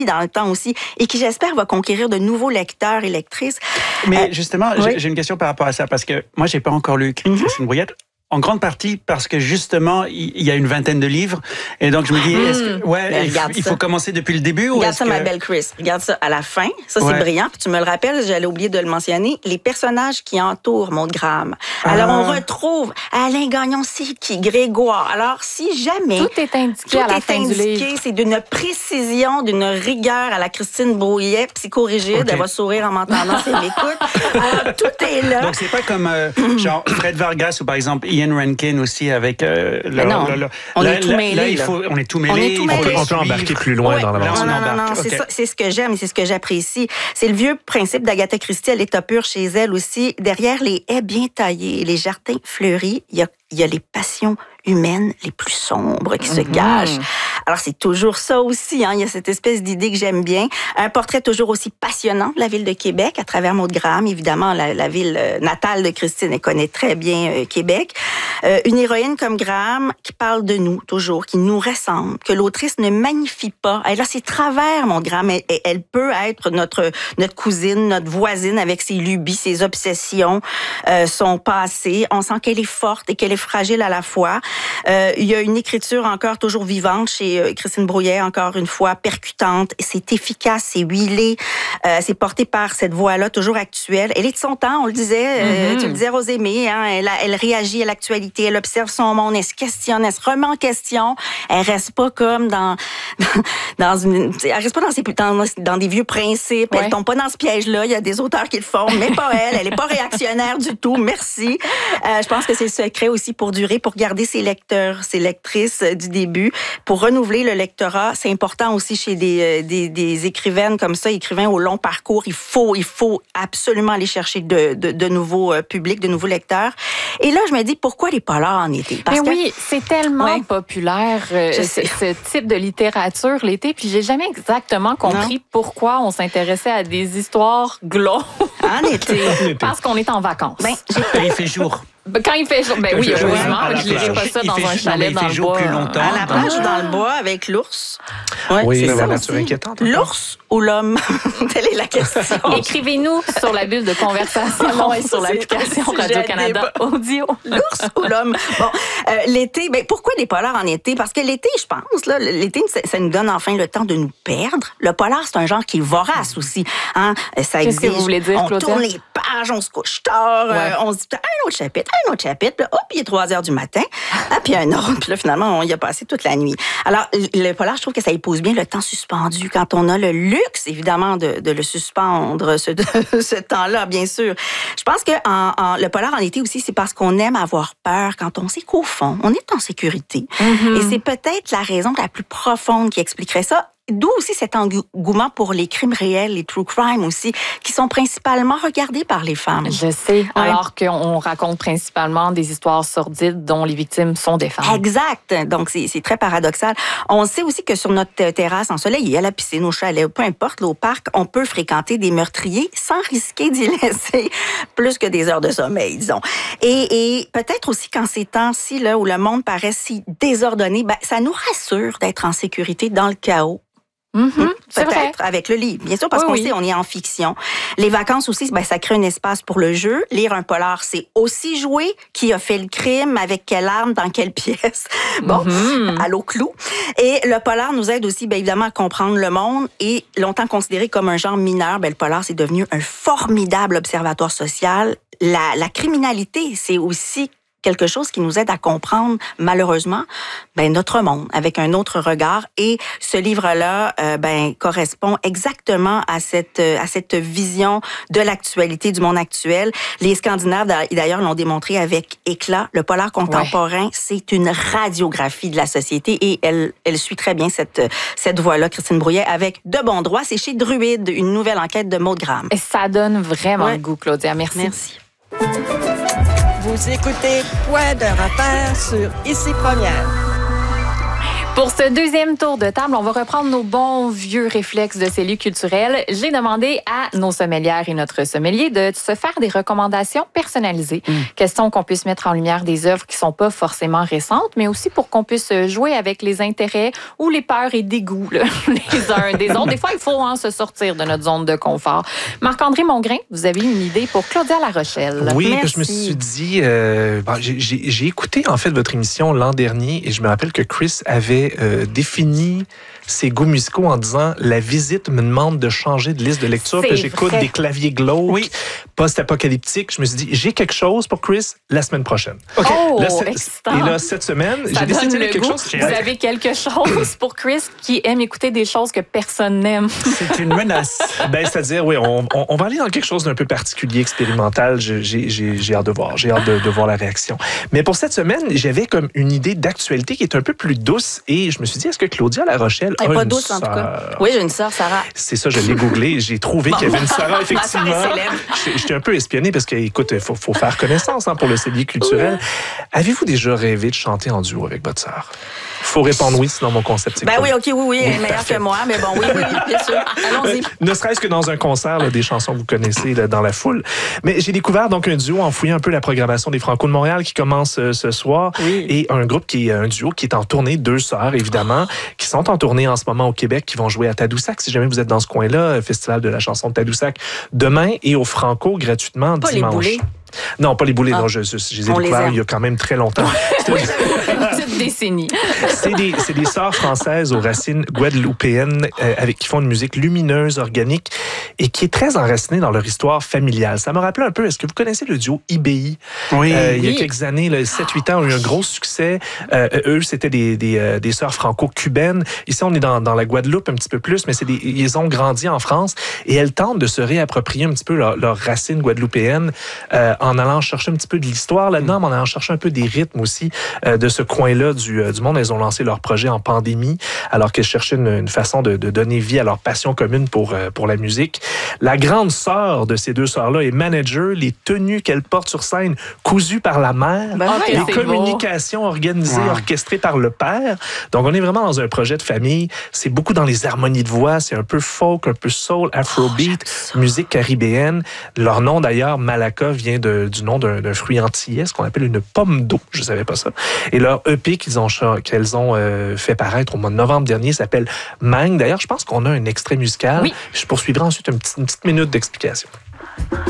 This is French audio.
dans le temps aussi, et qui, j'espère, va conquérir de nouveaux lecteurs et lectrices. Mais justement, j'ai une question par rapport à ça, parce que moi, j'ai pas encore lu Christine Brouillette. En grande partie parce que justement, il y a une vingtaine de livres. Et donc, je me dis, il faut commencer depuis le début? Regarde ça, ma belle Chris. Regarde ça à la fin. Ça, c'est brillant. Puis tu me le rappelles, j'allais oublier de le mentionner. Les personnages qui entourent Maud Graham. Alors, on retrouve Alain Gagnon-Siki, Grégoire. Alors, si jamais... Tout est indiqué à la fin du livre. C'est d'une précision, d'une rigueur à la Christine Brouillet, psychorigide. Elle va sourire en m'entendant si elle m'écoute. Alors, tout est là. Donc, c'est pas comme genre Fred Vargas ou par exemple Ian Rankin aussi avec on est tout mêlé. On est tout mêlé. On peut embarquer plus loin dans l'aventure. Non, c'est ce que j'aime et c'est ce que j'apprécie. C'est le vieux principe d'Agatha Christie, à l'état pur chez elle aussi. Derrière les haies bien taillées, les jardins fleuris, il y a les passions humaines les plus sombres qui se cachent. Alors, c'est toujours ça aussi. Il y a cette espèce d'idée que j'aime bien. Un portrait toujours aussi passionnant de la ville de Québec à travers Maud Graham. Évidemment, la ville natale de Christine, elle connaît très bien Québec. Une héroïne comme Graham qui parle de nous, toujours, qui nous ressemble, que l'autrice ne magnifie pas. Elle a ses travers, Maud Graham. Elle peut être notre cousine, notre voisine avec ses lubies, ses obsessions, son passé. On sent qu'elle est forte et qu'elle est fragile à la fois. Il y a une écriture encore toujours vivante chez Christine Brouillet, encore une fois, percutante. C'est efficace, c'est huilé. C'est porté par cette voix-là, toujours actuelle. Elle est de son temps, on le disait. Tu le disais, Rosémée. Elle réagit à l'actualité, elle observe son monde, elle se questionne, elle se remet en question. Elle reste pas comme elle reste pas dans des vieux principes. Elle tombe pas dans ce piège-là. Il y a des auteurs qui le font, mais pas elle. Elle est pas réactionnaire du tout. Merci. Je pense que c'est le secret aussi pour durer, pour garder ses lecteurs, ses lectrices du début, pour renouveler le lectorat. C'est important aussi chez des écrivaines comme ça, écrivains au long parcours. Il faut absolument aller chercher de nouveaux publics, de nouveaux lecteurs. Et là, je me dis, pourquoi les polars en été? Oui, c'est tellement populaire, ce type de littérature l'été, puis j'ai jamais exactement compris pourquoi on s'intéressait à des histoires glauques en été. Parce qu'on est en vacances. Il fait jour. Quand il fait jour, oui, heureusement, je ne lirai pas ça dans un chalet dans le bois. Plus longtemps. À la plage ou dans le bois avec l'ours. Oui, c'est la nature inquiétante. L'ours ou l'homme? Telle est la question. Écrivez-nous sur la bulle de conversation sur l'application Radio-Canada Audio. L'ours ou l'homme? Bon, l'été, pourquoi des polars en été? Parce que l'été, je pense, l'été, ça nous donne enfin le temps de nous perdre. Le polar, c'est un genre qui est vorace aussi. Ça exige. Qu'est-ce que vous voulez dire, Claudia? On tourne les pages, on se couche tard, on se dit un autre chapitre, puis là, hop, il est 3h du matin, puis un autre, puis là, finalement, on y a passé toute la nuit. Alors, le polar, je trouve que ça épouse bien le temps suspendu. Quand on a le luxe, évidemment, de le suspendre, ce temps-là, bien sûr. Je pense que le polar en été aussi, c'est parce qu'on aime avoir peur quand on sait qu'au fond, on est en sécurité. Et c'est peut-être la raison la plus profonde qui expliquerait ça. D'où aussi cet engouement pour les crimes réels, les true crime aussi, qui sont principalement regardés par les femmes. Je sais, alors qu'on raconte principalement des histoires sordides dont les victimes sont des femmes. Exact. Donc, c'est très paradoxal. On sait aussi que sur notre terrasse ensoleillée, à la piscine, au chalet, peu importe, au parc, on peut fréquenter des meurtriers sans risquer d'y laisser plus que des heures de sommeil, disons. Et peut-être aussi qu'en ces temps-ci, là, où le monde paraît si désordonné, ça nous rassure d'être en sécurité dans le chaos. Peut-être avec le livre, bien sûr, parce qu'on sait on est en fiction. Les vacances aussi, ça crée un espace pour le jeu. Lire un polar, c'est aussi jouer. Qui a fait le crime, avec quelle arme, dans quelle pièce. Bon, allô clou. Et le polar nous aide aussi, évidemment, à comprendre le monde. Et longtemps considéré comme un genre mineur, le polar, c'est devenu un formidable observatoire social. La criminalité, c'est aussi quelque chose qui nous aide à comprendre, malheureusement, notre monde avec un autre regard. Et ce livre-là, correspond exactement à cette vision de l'actualité, du monde actuel. Les Scandinaves, d'ailleurs, l'ont démontré avec éclat. Le polar contemporain, c'est une radiographie de la société et elle suit très bien cette voie-là, Christine Brouillet, avec de bons droits. C'est chez Druide, une nouvelle enquête de Maud Graham. Et ça donne vraiment le goût, Claudia. Merci. Merci. Vous écoutez Point de repère sur Ici Première. Pour ce deuxième tour de table, on va reprendre nos bons vieux réflexes de cellier culturel. J'ai demandé à nos sommelières et notre sommelier de se faire des recommandations personnalisées. Question qu'on puisse mettre en lumière des œuvres qui sont pas forcément récentes, mais aussi pour qu'on puisse jouer avec les intérêts ou les peurs et dégoûts les uns des autres. Des fois, il faut se sortir de notre zone de confort. Marc-André Mongrain, vous avez une idée pour Claudia La Rochelle. Oui, je me suis dit, j'ai écouté en fait votre émission l'an dernier et je me rappelle que Chris avait défini ses goûts musicaux en disant « La visite me demande de changer de liste de lecture. » Puis j'écoute des claviers glauques, post-apocalyptiques. Je me suis dit, j'ai quelque chose pour Chris la semaine prochaine. Okay. Oh, et là, cette semaine, j'ai décidé de quelque chose. Vous avez quelque chose pour Chris qui aime écouter des choses que personne n'aime. C'est une menace. C'est-à-dire, oui, on va aller dans quelque chose d'un peu particulier, expérimental. J'ai hâte de voir. J'ai hâte de voir la réaction. Mais pour cette semaine, j'avais comme une idée d'actualité qui est un peu plus douce et je me suis dit, est-ce que Claudia La Rochelle elle n'est pas douce, en tout cas. Oui, j'ai une sœur, Sarah. C'est ça, je l'ai googlé. J'ai trouvé qu'il y avait une Sarah, effectivement. Ma sœur est célèbre. J'étais un peu espionné parce qu'écoute, il faut faire connaissance pour le cellier culturel. Oui. Avez-vous déjà rêvé de chanter en duo avec votre sœur? Il faut répondre oui, sinon mon concept, c'est oui, OK, oui, elle est meilleure que moi, mais bon, oui, bien sûr. Allons-y. Ne serait-ce que dans un concert, des chansons que vous connaissez dans la foule. Mais j'ai découvert donc un duo en fouillant un peu la programmation des Franco de Montréal qui commence ce soir. Oui. Et un duo qui est en tournée, deux sœurs, évidemment, qui sont en tournée en ce moment au Québec, qui vont jouer à Tadoussac. Si jamais vous êtes dans ce coin-là, Festival de la chanson de Tadoussac, demain et au Franco gratuitement pas dimanche. Les boulets. Non, pas les boulets. Non, je les ai découverts il y a quand même très longtemps. Une petite décennie. C'est des sœurs françaises aux racines guadeloupéennes qui font une musique lumineuse, organique et qui est très enracinée dans leur histoire familiale. Ça me rappelait un peu, est-ce que vous connaissez le duo IBI? Oui. Il y a quelques années, 7-8 ans, ont eu un gros succès. Eux, c'était des sœurs franco-cubaines. Ici, on est dans la Guadeloupe un petit peu plus, mais ils ont grandi en France et elles tentent de se réapproprier un petit peu leurs racines guadeloupéennes en allant chercher un petit peu de l'histoire là-dedans, mais en allant chercher un peu des rythmes aussi de ce coin-là du monde. Elles ont lancé leur projet en pandémie, alors qu'elles cherchaient une façon de donner vie à leur passion commune pour la musique. La grande sœur de ces deux sœurs-là est manager. Les tenues qu'elle porte sur scène, cousues par la mère. Les communications organisées, orchestrées par le père. Donc, on est vraiment dans un projet de famille. C'est beaucoup dans les harmonies de voix. C'est un peu folk, un peu soul, afrobeat, musique caribéenne. Leur nom, d'ailleurs, Malaka, vient du nom d'un fruit antillais, ce qu'on appelle une pomme d'eau. Je savais pas ça. Et leur EP qu'elles ont fait paraître au mois de novembre dernier s'appelle Mang. D'ailleurs, je pense qu'on a un extrait musical. Oui. Je poursuivrai ensuite une petite minute d'explication.